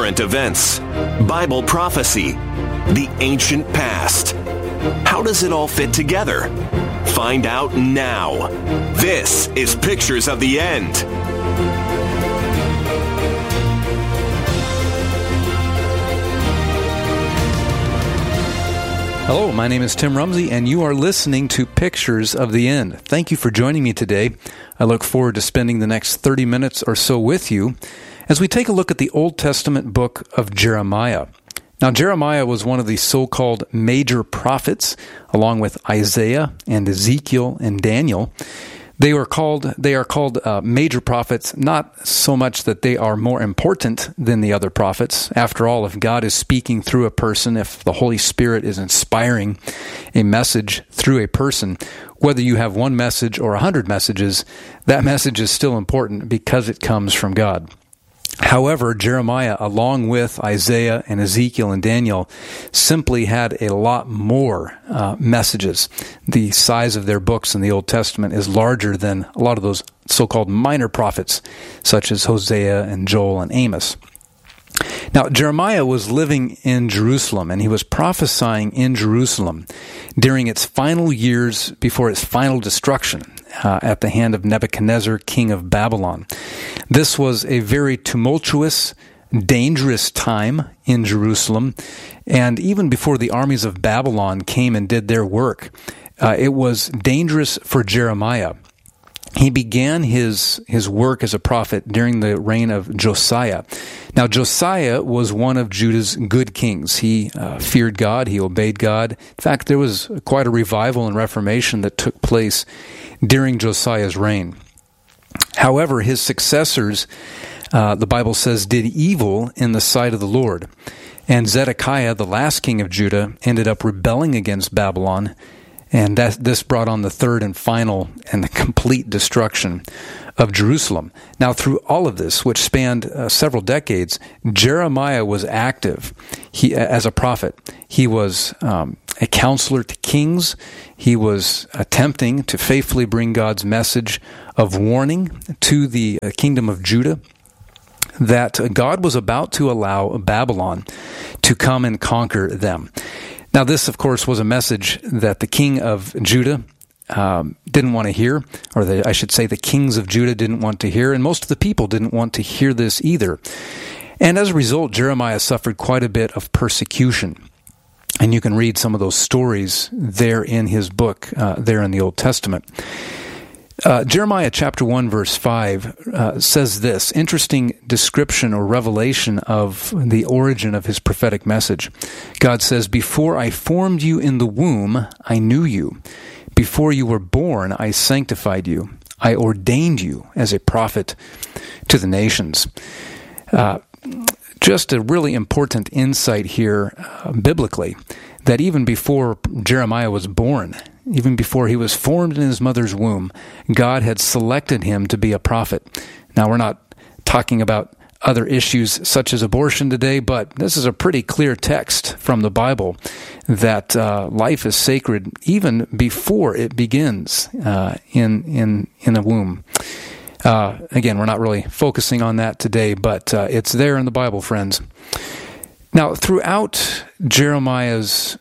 current events, Bible prophecy, the ancient past. How does it all fit together? Find out now. This is Pictures of the End. Hello, my name is Tim Rumsey, and you are listening to Pictures of the End. Thank you for joining me today. I look forward to spending the next 30 minutes or so with you as we take a look at the Old Testament book of Jeremiah. Now, Jeremiah was one of the so-called major prophets, along with Isaiah and Ezekiel and Daniel. They are called major prophets, not so much that they are more important than the other prophets. After all, if God is speaking through a person, if the Holy Spirit is inspiring a message through a person, whether you have one message or 100 messages, that message is still important because it comes from God. However, Jeremiah, along with Isaiah and Ezekiel and Daniel, simply had a lot more messages. The size of their books in the Old Testament is larger than a lot of those so-called minor prophets, such as Hosea and Joel and Amos. Now, Jeremiah was living in Jerusalem, and he was prophesying in Jerusalem during its final years before its final destruction at the hand of Nebuchadnezzar, king of Babylon. This was a very tumultuous, dangerous time in Jerusalem, and even before the armies of Babylon came and did their work, it was dangerous for Jeremiah. He began his work as a prophet during the reign of Josiah. Now, Josiah was one of Judah's good kings. He feared God. He obeyed God. In fact, there was quite a revival and reformation that took place during Josiah's reign. However, his successors, the Bible says, did evil in the sight of the Lord. And Zedekiah, the last king of Judah, ended up rebelling against Babylon, and this brought on the third and final and the complete destruction of Jerusalem. Now, through all of this, which spanned several decades, Jeremiah was active as a prophet. He was a counselor to kings. He was attempting to faithfully bring God's message of warning to the kingdom of Judah that God was about to allow Babylon to come and conquer them. Now, this, of course, was a message that the king of Judah didn't want to hear, or I should say the kings of Judah didn't want to hear, and most of the people didn't want to hear this either. And as a result, Jeremiah suffered quite a bit of persecution. And you can read some of those stories there in his book, there in the Old Testament. Jeremiah chapter 1, verse 5 says this, interesting description or revelation of the origin of his prophetic message. God says, "Before I formed you in the womb, I knew you. Before you were born, I sanctified you. I ordained you as a prophet to the nations." Just a really important insight here biblically, that even before Jeremiah was born, even before he was formed in his mother's womb, God had selected him to be a prophet. Now, we're not talking about other issues such as abortion today, but this is a pretty clear text from the Bible that life is sacred even before it begins in a womb. Again, we're not really focusing on that today, but it's there in the Bible, friends. Now, throughout Jeremiah's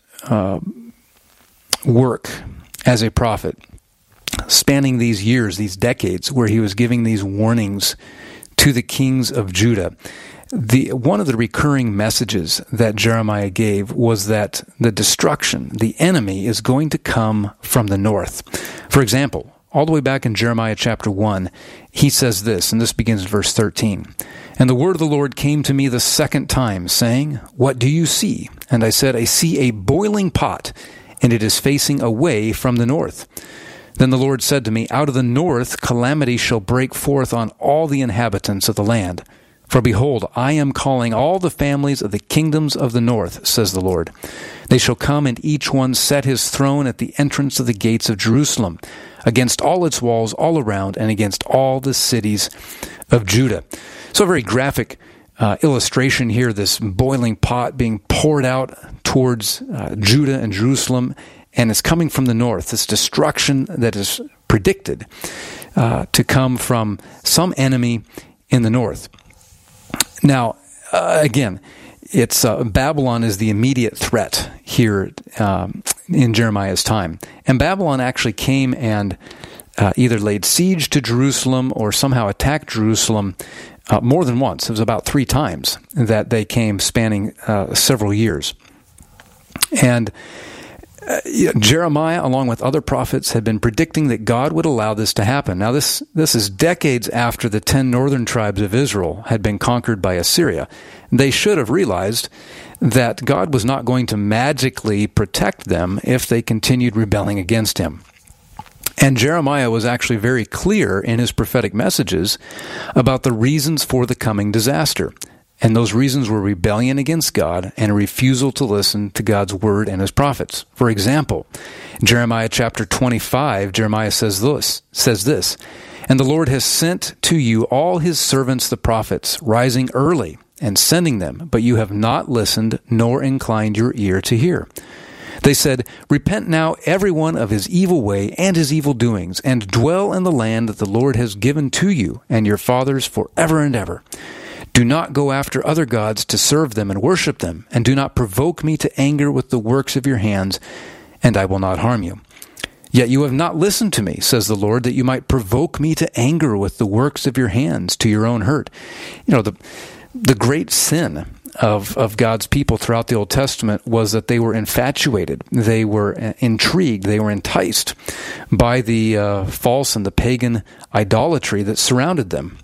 work as a prophet, spanning these years, these decades, where he was giving these warnings to the kings of Judah, one of the recurring messages that Jeremiah gave was that the destruction, the enemy, is going to come from the north. For example, all the way back in Jeremiah chapter 1, he says this, and this begins in verse 13. "And the word of the Lord came to me the second time, saying, What do you see? And I said, I see a boiling pot, and it is facing away from the north. Then the Lord said to me, Out of the north calamity shall break forth on all the inhabitants of the land. For behold, I am calling all the families of the kingdoms of the north, says the Lord. They shall come, and each one set his throne at the entrance of the gates of Jerusalem, against all its walls all around, and against all the cities of Judah." So a very graphic illustration here, this boiling pot being poured out towards Judah and Jerusalem, and it's coming from the north, this destruction that is predicted to come from some enemy in the north. Now, again, it's Babylon is the immediate threat here in Jeremiah's time. And Babylon actually came and either laid siege to Jerusalem or somehow attacked Jerusalem more than once. It was about 3 times that they came, spanning several years. And Jeremiah, along with other prophets, had been predicting that God would allow this to happen. Now, this is decades after the 10 northern tribes of Israel had been conquered by Assyria. They should have realized that God was not going to magically protect them if they continued rebelling against him. And Jeremiah was actually very clear in his prophetic messages about the reasons for the coming disaster. And those reasons were rebellion against God and a refusal to listen to God's word and his prophets. For example, in Jeremiah chapter 25, Jeremiah says this, "And the Lord has sent to you all his servants the prophets, rising early and sending them, but you have not listened nor inclined your ear to hear. They said, 'Repent now every one of his evil way and his evil doings, and dwell in the land that the Lord has given to you and your fathers forever and ever. Do not go after other gods to serve them and worship them, and do not provoke me to anger with the works of your hands, and I will not harm you. Yet you have not listened to me, says the Lord, that you might provoke me to anger with the works of your hands to your own hurt.'" You know, the great sin of God's people throughout the Old Testament was that they were infatuated, they were intrigued, they were enticed by the false and the pagan idolatry that surrounded them.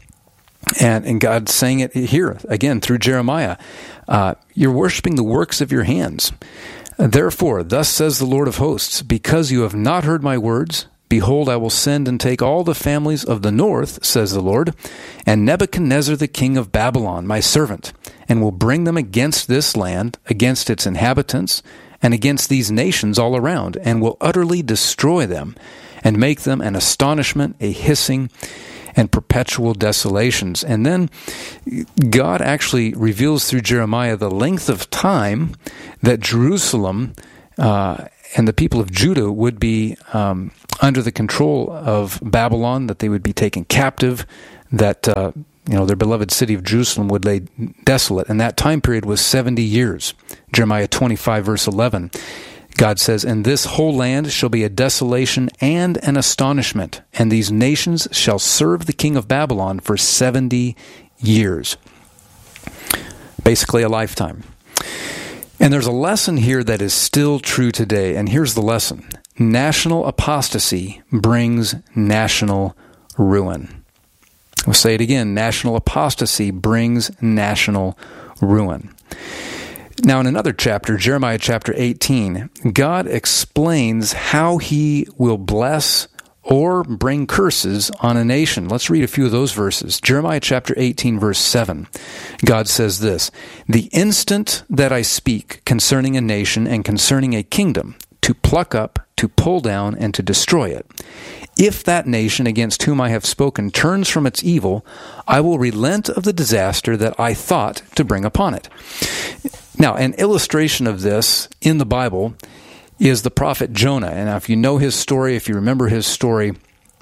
And God's saying it here, again, through Jeremiah. You're worshiping the works of your hands. "Therefore, thus says the Lord of hosts, because you have not heard my words, behold, I will send and take all the families of the north, says the Lord, and Nebuchadnezzar the king of Babylon, my servant, and will bring them against this land, against its inhabitants, and against these nations all around, and will utterly destroy them, and make them an astonishment, a hissing, and perpetual desolations." And then God actually reveals through Jeremiah the length of time that Jerusalem and the people of Judah would be under the control of Babylon, that they would be taken captive, that their beloved city of Jerusalem would lay desolate. And that time period was 70 years. Jeremiah 25, verse 11. God says, "And this whole land shall be a desolation and an astonishment, and these nations shall serve the king of Babylon for 70 years. Basically a lifetime. And there's a lesson here that is still true today, and here's the lesson. National apostasy brings national ruin. We'll say it again. National apostasy brings national ruin. Now, in another chapter, Jeremiah chapter 18, God explains how he will bless or bring curses on a nation. Let's read a few of those verses. Jeremiah chapter 18, verse 7. God says this, "The instant that I speak concerning a nation and concerning a kingdom, to pluck up, to pull down, and to destroy it, if that nation against whom I have spoken turns from its evil, I will relent of the disaster that I thought to bring upon it." Now, an illustration of this in the Bible is the prophet Jonah. And if you know his story, if you remember his story,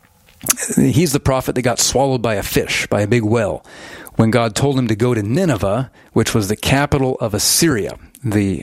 he's the prophet that got swallowed by a fish, by a big whale, when God told him to go to Nineveh, which was the capital of Assyria, the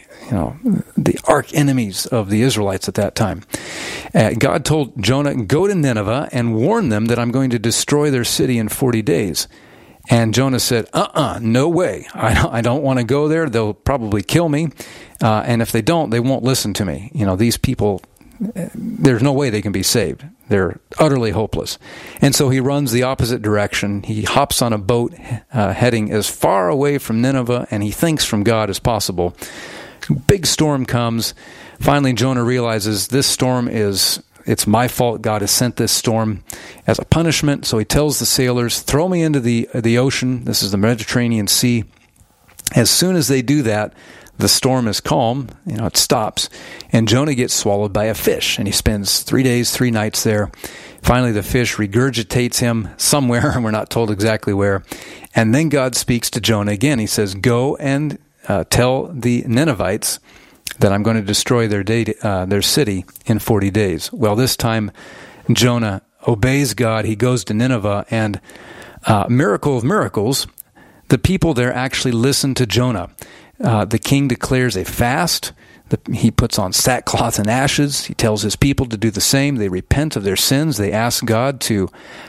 arch enemies of the Israelites at that time. God told Jonah, "Go to Nineveh and warn them that I'm going to destroy their city in 40 days. And Jonah said, no way. I don't want to go there. They'll probably kill me. And if they don't, they won't listen to me. These people, there's no way they can be saved. They're utterly hopeless. And so he runs the opposite direction. He hops on a boat heading as far away from Nineveh, and he thinks from God as possible. Big storm comes. Finally, Jonah realizes this storm it's my fault. God has sent this storm as a punishment. So he tells the sailors, throw me into the ocean. This is the Mediterranean Sea. As soon as they do that, the storm is calm. It stops. And Jonah gets swallowed by a fish. And he spends 3 days, 3 nights there. Finally, the fish regurgitates him somewhere, and we're not told exactly where. And then God speaks to Jonah again. He says, go and tell the Ninevites that I'm going to destroy their city in 40 days. Well, this time, Jonah obeys God. He goes to Nineveh, and miracle of miracles, the people there actually listen to Jonah. The king declares a fast. He puts on sackcloth and ashes. He tells his people to do the same. They repent of their sins. They ask God to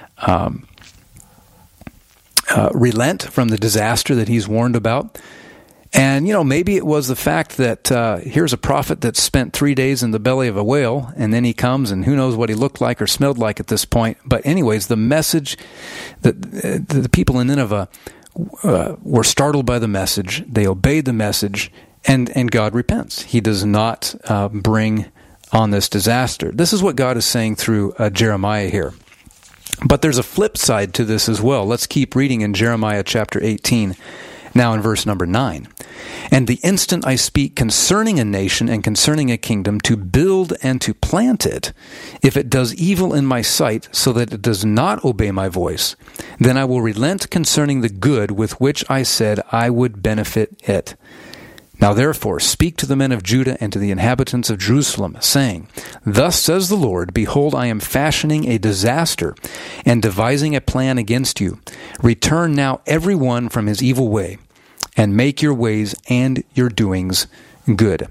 relent from the disaster that he's warned about. And, maybe it was the fact that here's a prophet that spent 3 days in the belly of a whale, and then he comes, and who knows what he looked like or smelled like at this point. But anyways, the message that the people in Nineveh were startled by the message. They obeyed the message, and God repents. He does not bring on this disaster. This is what God is saying through Jeremiah here. But there's a flip side to this as well. Let's keep reading in Jeremiah chapter 18, now in verse number 9. And the instant I speak concerning a nation and concerning a kingdom, to build and to plant it, if it does evil in my sight, so that it does not obey my voice, then I will relent concerning the good with which I said I would benefit it. Now therefore speak to the men of Judah and to the inhabitants of Jerusalem, saying, Thus says the Lord, Behold, I am fashioning a disaster and devising a plan against you. Return now every one from his evil way, and make your ways and your doings good.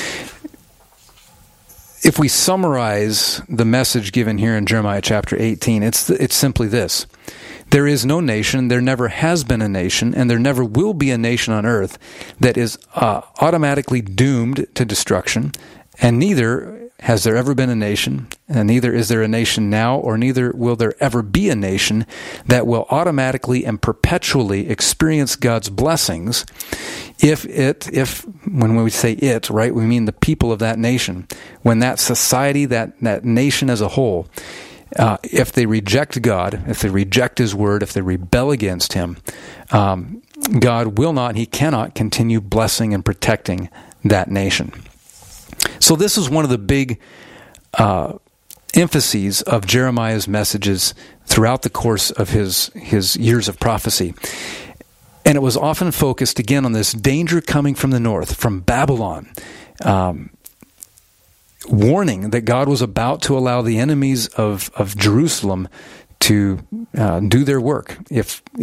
If we summarize the message given here in Jeremiah chapter 18, it's simply this. There is no nation, there never has been a nation, and there never will be a nation on earth that is automatically doomed to destruction, and neither has there ever been a nation, and neither is there a nation now, or neither will there ever be a nation that will automatically and perpetually experience God's blessings if when we say it, right, we mean the people of that nation. When that society, that nation as a whole, if they reject God, if they reject His Word, if they rebel against Him, God will not, He cannot continue blessing and protecting that nation. So this is one of the big emphases of Jeremiah's messages throughout the course of his years of prophecy. And it was often focused, again, on this danger coming from the north, from Babylon, warning that God was about to allow the enemies of Jerusalem to do their work. If